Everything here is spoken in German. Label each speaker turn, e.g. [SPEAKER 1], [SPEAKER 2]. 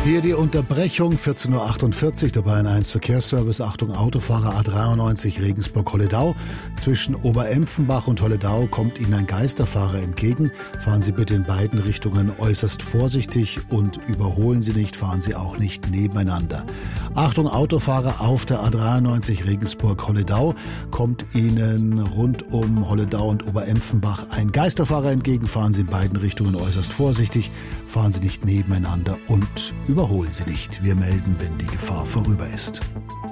[SPEAKER 1] Hier die Unterbrechung, 14.48 Uhr, der Bayern 1 Verkehrsservice. Achtung, Autofahrer A93 Regensburg-Holledau. Zwischen Oberempfenbach und Holledau kommt Ihnen ein Geisterfahrer entgegen. Fahren Sie bitte in beiden Richtungen äußerst vorsichtig und überholen Sie nicht, fahren Sie auch nicht nebeneinander. Achtung, Autofahrer auf der A93 Regensburg-Holledau. Kommt Ihnen rund um Holledau und Oberempfenbach ein Geisterfahrer entgegen, fahren Sie in beiden Richtungen äußerst vorsichtig, fahren Sie nicht nebeneinander und überholen Sie nicht. Wir melden, wenn die Gefahr vorüber ist.